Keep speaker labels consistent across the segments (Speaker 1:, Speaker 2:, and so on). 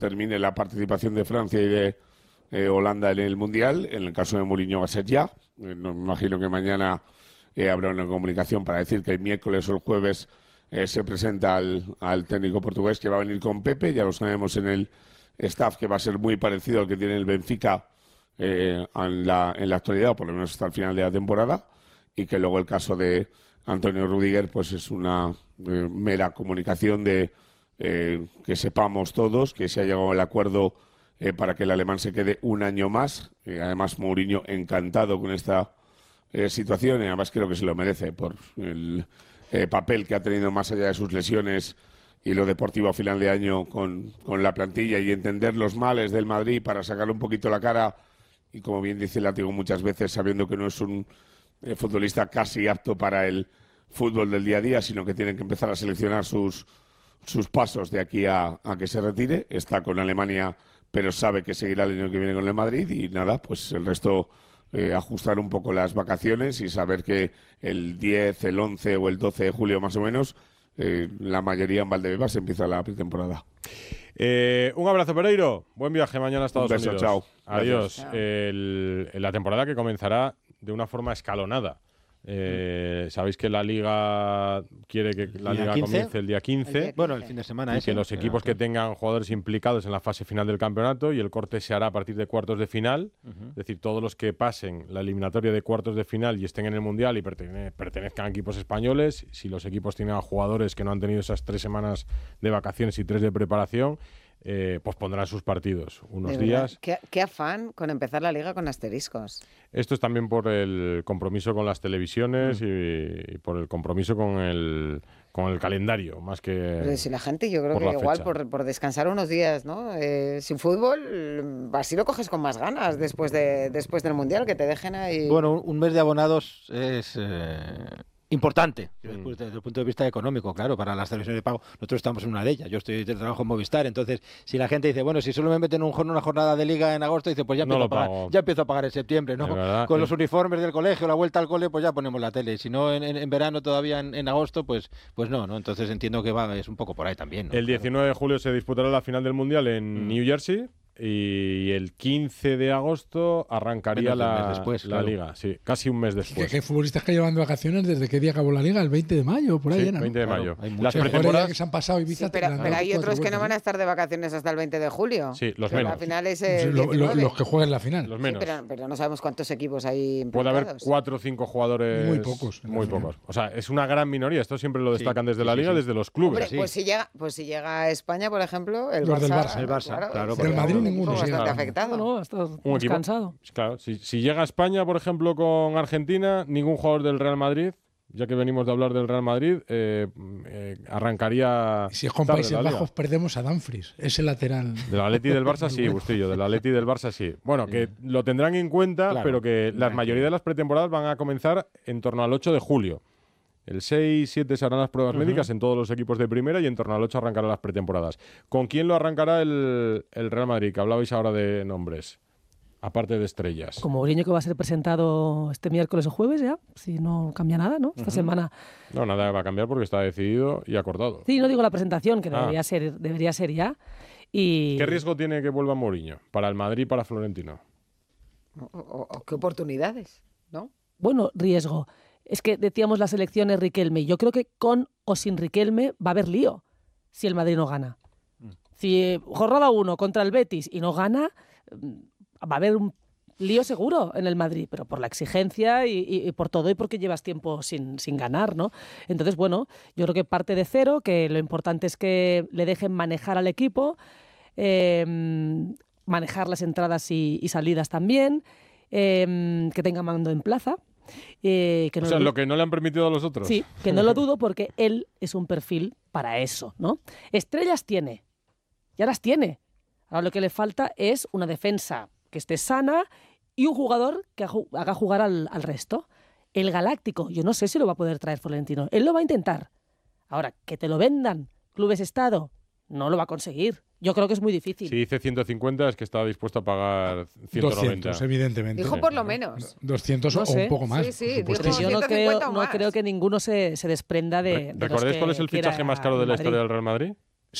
Speaker 1: termine la participación de Francia y de Holanda en el Mundial. En el caso de Mourinho va a ser ya. No me imagino que mañana habrá una comunicación para decir que el miércoles o el jueves se presenta al técnico portugués, que va a venir con Pepe. Ya lo sabemos en el staff, que va a ser muy parecido al que tiene el Benfica en la actualidad, o por lo menos hasta el final de la temporada, y que luego el caso de Antonio Rüdiger pues es una mera comunicación de que sepamos todos que se ha llegado al acuerdo para que el alemán se quede un año más. Además, Mourinho encantado con esta situación, y además creo que se lo merece por el papel que ha tenido más allá de sus lesiones y lo deportivo a final de año con la plantilla, y entender los males del Madrid para sacarle un poquito la cara, y como bien dice Látigo muchas veces, sabiendo que no es un futbolista casi apto para el fútbol del día a día, sino que tienen que empezar a seleccionar sus pasos de aquí a que se retire. Está con Alemania, pero sabe que seguirá el año que viene con el Madrid, y nada, pues el resto ajustar un poco las vacaciones y saber que el 10, el 11 o el 12 de julio más o menos, la mayoría en Valdebebas empieza la pretemporada.
Speaker 2: Un abrazo, Pereiro. Buen viaje mañana a Estados Unidos.
Speaker 1: Chao.
Speaker 2: Adiós.
Speaker 1: Chao.
Speaker 2: La temporada que comenzará de una forma escalonada. Sabéis que la Liga quiere que la Liga comience el día 15.
Speaker 3: Bueno, el fin de semana
Speaker 2: y que los equipos que tengan jugadores implicados en la fase final del campeonato, y el corte se hará a partir de cuartos de final. Es decir, todos los que pasen la eliminatoria de cuartos de final y estén en el Mundial y pertenezcan a equipos españoles, si los equipos tienen a jugadores que no han tenido esas 3 semanas de vacaciones y 3 de preparación, pues pondrán sus partidos unos días.
Speaker 4: ¿Qué afán con empezar la Liga con asteriscos?
Speaker 2: Esto es también por el compromiso con las televisiones y por el compromiso con el calendario, más que.
Speaker 4: Pero si la gente, yo creo que igual por descansar unos días, ¿no? Sin fútbol, así lo coges con más ganas después del Mundial, que te dejen ahí.
Speaker 3: Bueno, un mes de abonados es importante desde el punto de vista económico, claro, para las televisiones de pago. Nosotros estamos en una de ellas. Yo estoy de trabajo en Movistar, entonces si la gente dice, bueno, si solo me meten una jornada de liga en agosto, dice, pues ya empiezo a pagar en septiembre, ¿no? Con los uniformes del colegio, la vuelta al cole, pues ya ponemos la tele. Si no en verano todavía en agosto, pues no. Entonces entiendo que es un poco por ahí también, ¿no?
Speaker 2: El 19 de julio se disputará la final del Mundial en New Jersey. Y el 15 de agosto arrancaría la Liga. Sí, casi un mes después.
Speaker 5: ¿Qué futbolistas que llevan de vacaciones desde qué día acabó la Liga? El 20 de mayo, por ahí.
Speaker 2: Sí, 20 de mayo.
Speaker 5: Las pretemporadas que se han pasado Ibiza.
Speaker 4: Sí, pero hay otros que no van a estar de vacaciones hasta el 20 de julio.
Speaker 2: Sí, los menos.
Speaker 4: La final es
Speaker 5: los que jueguen la final.
Speaker 2: Los menos.
Speaker 4: Sí, pero no sabemos cuántos equipos hay
Speaker 2: implicados. Puede haber 4 o 5 jugadores.
Speaker 5: Muy pocos.
Speaker 2: Muy pocos. O sea, es una gran minoría. Esto siempre lo destacan desde la Liga, desde los clubes.
Speaker 4: Hombre, pues si llega a España, por ejemplo, el
Speaker 3: Barça. Claro.
Speaker 5: Del Madrid ninguno.
Speaker 4: Bastante afectado.
Speaker 6: No, está descansado.
Speaker 2: Claro, si llega a España, por ejemplo, con Argentina, ningún jugador del Real Madrid, ya que venimos de hablar del Real Madrid, arrancaría.
Speaker 5: Si es con Países Bajos, perdemos a Dumfries, ese lateral.
Speaker 2: Del Atleti y del Barça sí, Bustillo, del Atleti y del Barça sí. Bueno, que lo tendrán en cuenta, pero que la mayoría de las pretemporadas van a comenzar en torno al 8 de julio. El 6-7 se harán las pruebas médicas en todos los equipos de primera, y en torno al 8 arrancarán las pretemporadas. ¿Con quién lo arrancará el Real Madrid? Que hablabais ahora de nombres, aparte de estrellas.
Speaker 6: Como Mourinho, que va a ser presentado este miércoles o jueves ya, si no cambia nada, ¿no? Esta semana.
Speaker 2: No, nada va a cambiar porque está decidido y acordado.
Speaker 6: Sí, no digo la presentación, que debería ser ya. Y...
Speaker 2: ¿Qué riesgo tiene que vuelva Mourinho para el Madrid y para Florentino?
Speaker 4: ¿O qué oportunidades, no?
Speaker 6: Bueno, riesgo. Es que decíamos las elecciones Riquelme. Yo creo que con o sin Riquelme va a haber lío si el Madrid no gana. Si jornada 1 contra el Betis y no gana, va a haber un lío seguro en el Madrid, pero por la exigencia y por todo, y porque llevas tiempo sin ganar, ¿no? Entonces, bueno, yo creo que parte de cero, que lo importante es que le dejen manejar al equipo, manejar las entradas y salidas también, que tenga mando en plaza.
Speaker 2: Lo que no le han permitido a los otros.
Speaker 6: Sí, que no lo dudo, porque él es un perfil para eso, ¿no? Estrellas tiene, ya las tiene. Ahora lo que le falta es una defensa que esté sana y un jugador que haga jugar al resto. El Galáctico, yo no sé si lo va a poder traer Florentino. Él lo va a intentar. Ahora, que te lo vendan Clubes Estado, no lo va a conseguir. Yo creo que es muy difícil.
Speaker 2: Si dice 150 es que está dispuesto a pagar 190.
Speaker 5: 200, evidentemente.
Speaker 4: Dijo por lo menos.
Speaker 5: 200 o un poco más.
Speaker 4: Sí,
Speaker 6: pero yo no creo que ninguno se desprenda de
Speaker 2: ¿Recordáis cuál es el fichaje más caro de la historia del Real Madrid?
Speaker 5: Sí.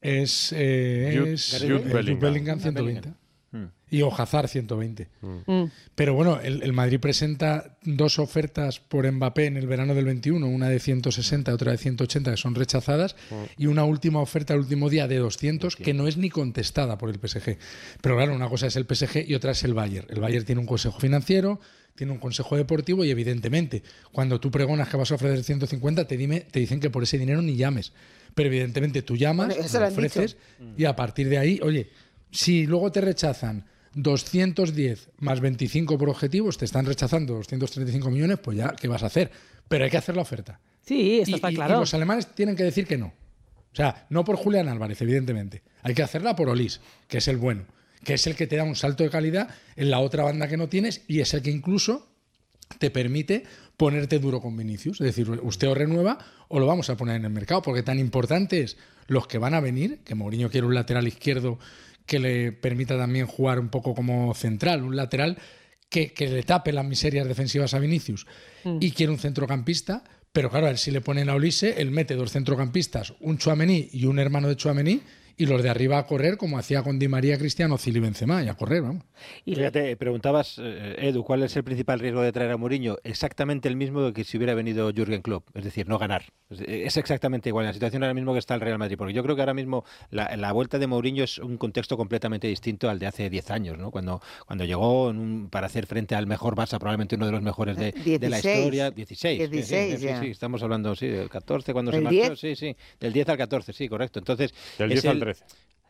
Speaker 2: Jude
Speaker 5: Bellingham 120. Y Ojazar 120. Pero bueno, el Madrid presenta 2 ofertas por Mbappé en el verano del 21, una de 160, otra de 180, que son rechazadas, y una última oferta el último día de 200, que no es ni contestada por el PSG. Pero claro, una cosa es el PSG y otra es el Bayern. El Bayern tiene un consejo financiero, tiene un consejo deportivo y evidentemente, cuando tú pregonas que vas a ofrecer 150, te dicen que por ese dinero ni llames. Pero evidentemente tú llamas, lo ofreces y a partir de ahí, oye, si luego te rechazan 210 más 25 por objetivos, te están rechazando 235 millones, pues ya, ¿qué vas a hacer? Pero hay que hacer la oferta.
Speaker 6: Sí, esto está claro.
Speaker 5: Y los alemanes tienen que decir que no. O sea, no por Julián Álvarez, evidentemente. Hay que hacerla por Olís, que es el bueno, que es el que te da un salto de calidad en la otra banda que no tienes y es el que incluso te permite ponerte duro con Vinicius. Es decir, usted o renueva o lo vamos a poner en el mercado, porque tan importante es los que van a venir, que Mourinho quiere un lateral izquierdo que le permita también jugar un poco como central, un lateral que le tape las miserias defensivas a Vinicius, y quiere un centrocampista, pero claro, a él si le ponen a Olise, él mete 2 centrocampistas, un Tchouaméni y un hermano de Tchouaméni, y los de arriba a correr como hacía con Di María, Cristiano, Zili, Benzema, y a correr, vamos.
Speaker 3: Y fíjate, preguntabas, Edu, ¿cuál es el principal riesgo de traer a Mourinho? Exactamente el mismo que si hubiera venido Jürgen Klopp, es decir, no ganar. Es exactamente igual, la situación ahora mismo que está el Real Madrid, porque yo creo que ahora mismo la vuelta de Mourinho es un contexto completamente distinto al de hace 10 años, ¿no? Cuando llegó para hacer frente al mejor Barça, probablemente uno de los mejores de la historia. 16 ya. Sí, estamos hablando, del 14, cuando se marchó, del 10 al 14, sí, correcto. Entonces,
Speaker 2: del 10 al 13.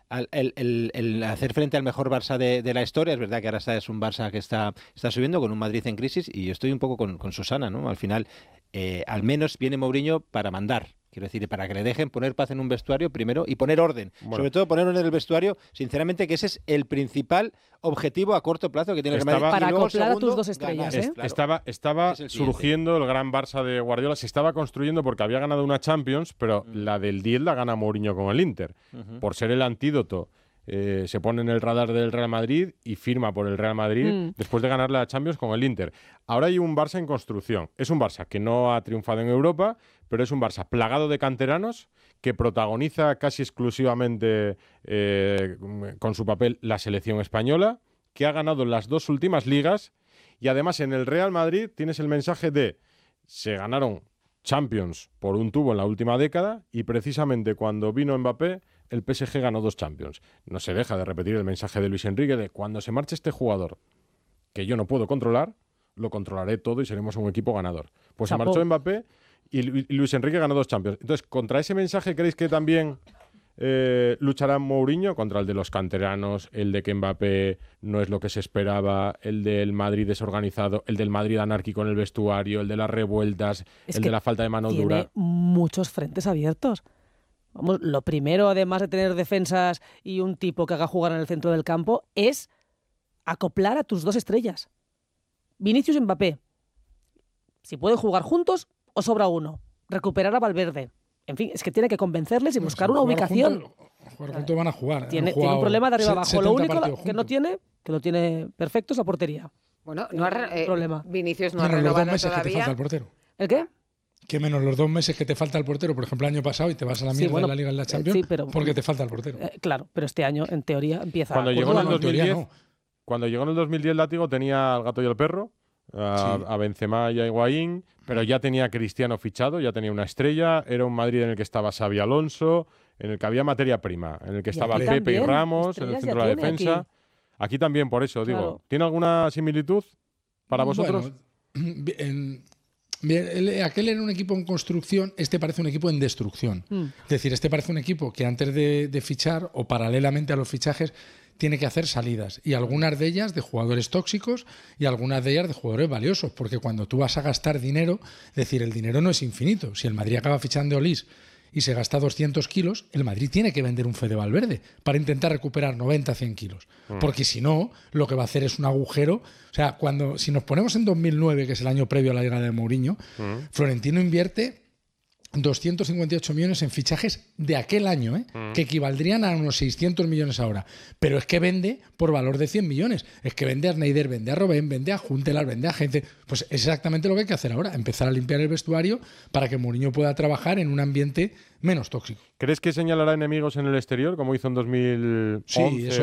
Speaker 3: El hacer frente al mejor Barça de la historia, es verdad que ahora es un Barça que está subiendo con un Madrid en crisis, y yo estoy un poco con Susana, ¿no? Al final, al menos viene Mourinho para mandar. Quiero decir, para que le dejen poner paz en un vestuario primero y poner orden. Bueno. Sobre todo poner orden en el vestuario, sinceramente, que ese es el principal objetivo a corto plazo que tiene el Madrid.
Speaker 6: Para acoplar a tus 2 estrellas.
Speaker 3: Claro.
Speaker 2: Estaba surgiendo el gran Barça de Guardiola, se estaba construyendo porque había ganado una Champions, pero la del 10 la gana Mourinho con el Inter. Por ser el antídoto, se pone en el radar del Real Madrid y firma por el Real Madrid después de ganar la Champions con el Inter. Ahora hay un Barça en construcción. Es un Barça que no ha triunfado en Europa, pero es un Barça plagado de canteranos que protagoniza casi exclusivamente con su papel la selección española, que ha ganado las 2 últimas ligas, y además en el Real Madrid tienes el mensaje de se ganaron Champions por un tubo en la última década, y precisamente cuando vino Mbappé el PSG ganó 2 Champions. No se deja de repetir el mensaje de Luis Enrique de cuando se marche este jugador que yo no puedo controlar, lo controlaré todo y seremos un equipo ganador. Pues se marchó Mbappé y Luis Enrique ganó 2 Champions. Entonces, ¿contra ese mensaje creéis que también luchará Mourinho? Contra el de los canteranos, el de que Mbappé no es lo que se esperaba, el del Madrid desorganizado, el del Madrid anárquico en el vestuario, el de las revueltas, el de la falta de mano dura.
Speaker 6: Tiene muchos frentes abiertos. Vamos, lo primero, además de tener defensas y un tipo que haga jugar en el centro del campo, es acoplar a tus 2 estrellas. Vinicius y Mbappé. Si pueden jugar juntos o sobra uno. Recuperar a Valverde. En fin, es que tiene que convencerles y buscar una ubicación.
Speaker 5: Jugar juntos van a jugar.
Speaker 6: Tiene un problema de arriba abajo. Lo único que no tiene, que lo tiene perfecto, es la portería.
Speaker 4: Bueno, no
Speaker 6: problema.
Speaker 4: Vinicius no ha renovado todavía.
Speaker 5: Que te falta el portero.
Speaker 6: ¿El qué?
Speaker 5: Que menos los 2 meses que te falta el portero, por ejemplo, el año pasado, y te vas a la mierda en la Liga, en la Champions, porque te falta el portero.
Speaker 6: Claro, pero este año, en teoría, empieza...
Speaker 2: Cuando llegó en el 2010 Látigo tenía al gato y el perro, a Benzema y a Higuaín, pero ya tenía a Cristiano fichado, ya tenía una estrella, era un Madrid en el que estaba Xabi Alonso, en el que había materia prima, en el que estaba Pepe y Ramos, en el centro de la defensa. Aquí también, por eso, digo, ¿tiene alguna similitud para vosotros?
Speaker 5: Aquel era un equipo en construcción, este parece un equipo en destrucción. Es decir, este parece un equipo que antes de fichar o paralelamente a los fichajes tiene que hacer salidas, y algunas de ellas de jugadores tóxicos y algunas de ellas de jugadores valiosos, porque cuando tú vas a gastar dinero, es decir, el dinero no es infinito. Si el Madrid acaba fichando a Olís y se gasta 200 kilos, el Madrid tiene que vender un Fede Valverde para intentar recuperar 90, 100 kilos. Porque si no, lo que va a hacer es un agujero. O sea, si nos ponemos en 2009, que es el año previo a la llegada de Mourinho, Florentino invierte 258 millones en fichajes de aquel año, que equivaldrían a unos 600 millones ahora. Pero es que vende por valor de 100 millones. Es que vende a Sneijder, vende a Robben, vende a Huntelaar, vende a gente. Pues es exactamente lo que hay que hacer ahora, empezar a limpiar el vestuario para que Mourinho pueda trabajar en un ambiente menos tóxico.
Speaker 2: ¿Crees que señalará enemigos en el exterior, como hizo en 2011?
Speaker 5: Sí, eso